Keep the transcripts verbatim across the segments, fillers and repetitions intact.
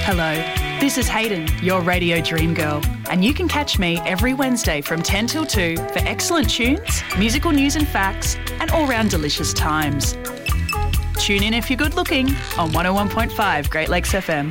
Hello, this is Hayden, your radio dream girl, and you can catch me every Wednesday from ten till two for excellent tunes, musical news and facts, and all-round delicious times. Tune in if you're good looking on one oh one point five Great Lakes F M.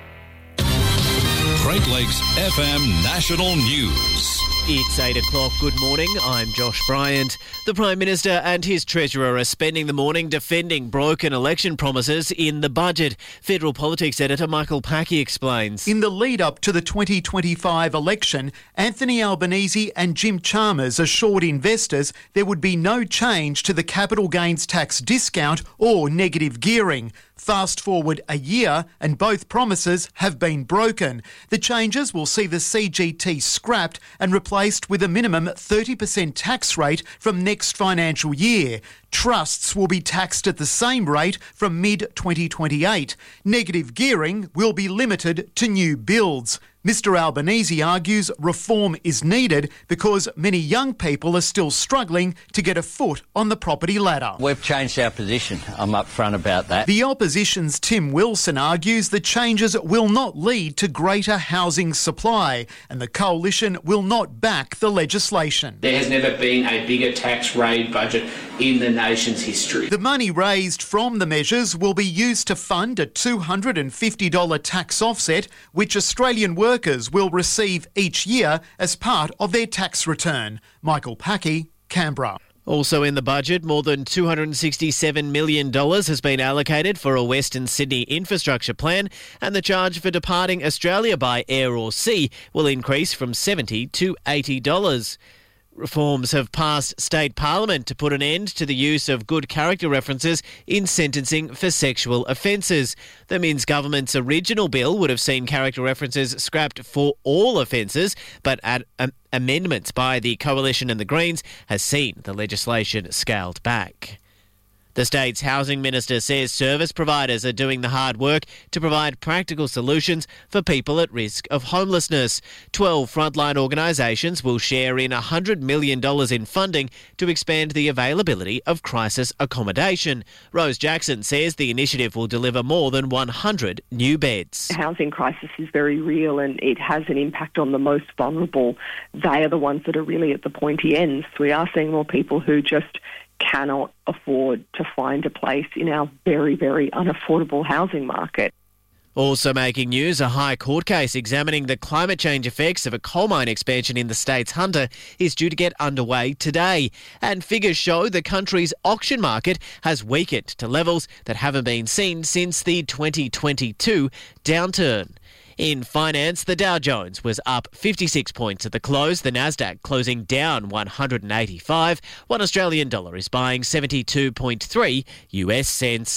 Great Lakes F M National News. It's eight o'clock. Good morning. I'm Josh Bryant. The Prime Minister and his Treasurer are spending the morning defending broken election promises in the budget. Federal Politics Editor Michael Packey explains. In the lead-up to the twenty twenty-five election, Anthony Albanese and Jim Chalmers assured investors there would be no change to the capital gains tax discount or negative gearing. Fast forward a year and both promises have been broken. The changes will see the C G T scrapped and replaced with a minimum thirty percent tax rate from next financial year. Trusts will be taxed at the same rate from mid twenty twenty-eight. Negative gearing will be limited to new builds. Mister Albanese argues reform is needed because many young people are still struggling to get a foot on the property ladder. We've changed our position. I'm upfront about that. The opposition's Tim Wilson argues the changes will not lead to greater housing supply and the coalition will not back the legislation. There has never been a bigger tax rate budget in the nation's history. The money raised from the measures will be used to fund a two hundred fifty dollars tax offset, which Australian workers Workers will receive each year as part of their tax return. Michael Packey, Canberra. Also in the budget, more than two hundred sixty-seven million dollars has been allocated for a Western Sydney infrastructure plan, and the charge for departing Australia by air or sea will increase from seventy dollars to eighty dollars. Reforms have passed state parliament to put an end to the use of good character references in sentencing for sexual offences. The Minns government's original bill would have seen character references scrapped for all offences, but at, um, amendments by the Coalition and the Greens has seen the legislation scaled back. The state's housing minister says service providers are doing the hard work to provide practical solutions for people at risk of homelessness. Twelve frontline organisations will share in one hundred million dollars in funding to expand the availability of crisis accommodation. Rose Jackson says the initiative will deliver more than one hundred new beds. The housing crisis is very real and it has an impact on the most vulnerable. They are the ones that are really at the pointy ends. We are seeing more people who just cannot afford to find a place in our very, very unaffordable housing market. Also making news, a High Court case examining the climate change effects of a coal mine expansion in the state's Hunter is due to get underway today. And figures show the country's auction market has weakened to levels that haven't been seen since the twenty twenty-two downturn. In finance, the Dow Jones was up fifty-six points at the close, the Nasdaq closing down one hundred eighty-five. One Australian dollar is buying seventy-two point three U S cents.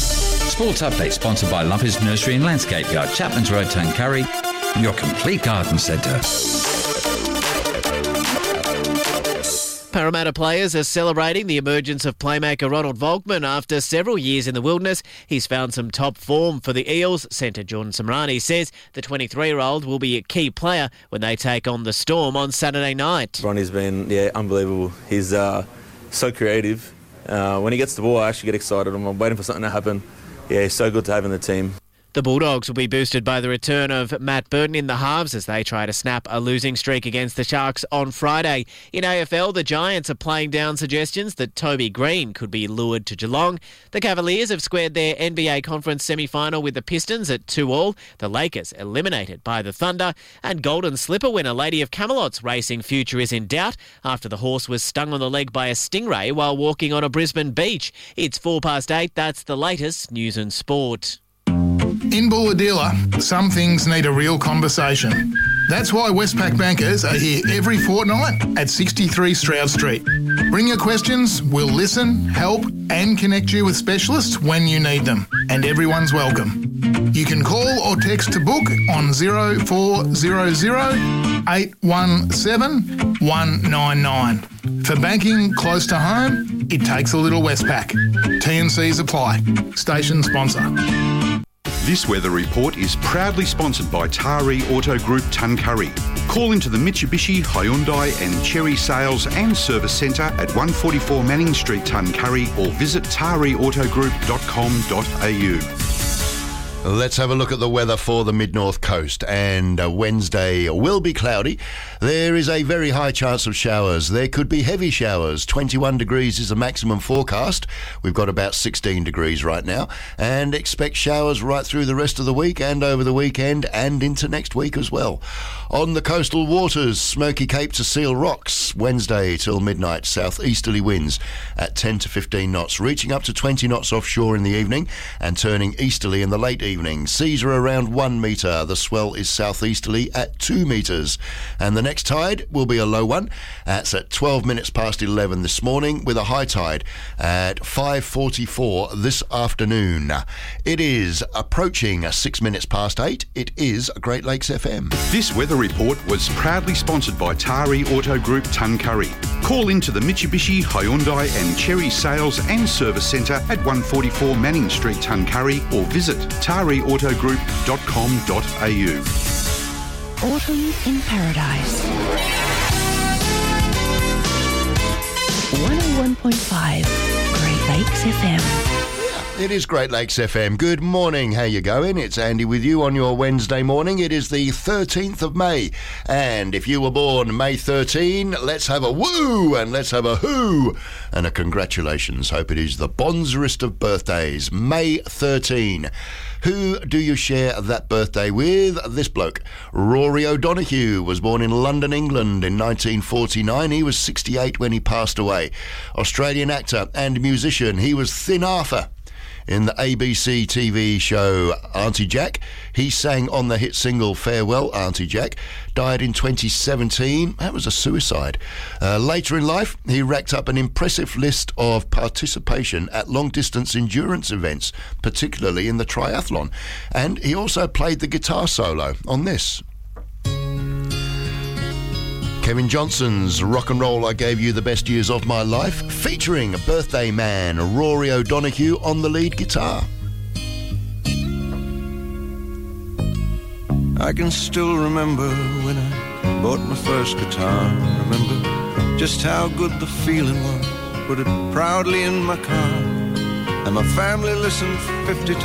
Sports Update sponsored by Lumpers Nursery and Landscape Yard, Chapman's Road, Tuncurry, your complete garden centre. Parramatta players are celebrating the emergence of playmaker Ronald Volkman after several years in the wilderness. He's found some top form for the Eels. Centre Jordan Samrani says the twenty-three-year-old will be a key player when they take on the Storm on Saturday night. Ronnie's been, yeah, unbelievable. He's uh, so creative. Uh, when he gets the ball, I actually get excited. I'm waiting for something to happen. Yeah, he's so good to have in the team. The Bulldogs will be boosted by the return of Matt Burton in the halves as they try to snap a losing streak against the Sharks on Friday. In A F L, the Giants are playing down suggestions that Toby Green could be lured to Geelong. The Cavaliers have squared their N B A Conference semi-final with the Pistons at two all. The Lakers eliminated by the Thunder. And Golden Slipper winner Lady of Camelot's racing future is in doubt after the horse was stung on the leg by a stingray while walking on a Brisbane beach. It's four past eight. That's the latest news and sport. In Bulahdelah, some things need a real conversation. That's why Westpac bankers are here every fortnight at sixty-three Stroud Street. Bring your questions, we'll listen, help and connect you with specialists when you need them. And everyone's welcome. You can call or text to book on zero four zero zero eight one seven one nine nine. For banking close to home, it takes a little Westpac. T and Cs apply. Station sponsor. This weather report is proudly sponsored by Taree Auto Group Tuncurry. Call into the Mitsubishi, Hyundai and Chery Sales and Service Centre at one forty-four Manning Street, Tuncurry, or visit taree auto group dot com dot a u. Let's have a look at the weather for the mid-north coast. And uh, Wednesday will be cloudy. There is a very high chance of showers. There could be heavy showers. twenty-one degrees is the maximum forecast. We've got about sixteen degrees right now. And expect showers right through the rest of the week and over the weekend and into next week as well. On the coastal waters, Smoky Cape to Seal Rocks, Wednesday till midnight, southeasterly winds at ten to fifteen knots, reaching up to twenty knots offshore in the evening and turning easterly in the late evening. Seas are around one metre. The swell is southeasterly at two metres. And the next tide will be a low one. That's at twelve minutes past eleven this morning, with a high tide at five forty-four this afternoon. It is approaching six minutes past eight. It is Great Lakes F M. This weather report was proudly sponsored by Tari Auto Group Tuncurry. Call into the Mitsubishi, Hyundai and Cherry Sales and Service Centre at one forty-four Manning Street, Tuncurry, or visit tari auto group dot com dot a u. Autumn in Paradise. one oh one point five Great Lakes F M. It is Great Lakes F M. Good morning. How you going? It's Andy with you on your Wednesday morning. It is the thirteenth of May. And if you were born May thirteenth, let's have a woo and let's have a hoo and a congratulations. Hope it is the bonzerest of birthdays. May thirteenth. Who do you share that birthday with? This bloke. Rory O'Donoghue was born in London, England in nineteen forty-nine. He was sixty-eight when he passed away. Australian actor and musician. He was Thin Arthur in the A B C T V show Auntie Jack. He sang on the hit single Farewell Auntie Jack. Died in twenty seventeen. That was a suicide. Uh, later in life, he racked up an impressive list of participation at long-distance endurance events, particularly in the triathlon. And he also played the guitar solo on this. Kevin Johnson's Rock and Roll I Gave You the Best Years of My Life, featuring a birthday man, Rory O'Donoghue, on the lead guitar. I can still remember when I bought my first guitar. Remember just how good the feeling was. Put it proudly in my car, and my family listened fifty times.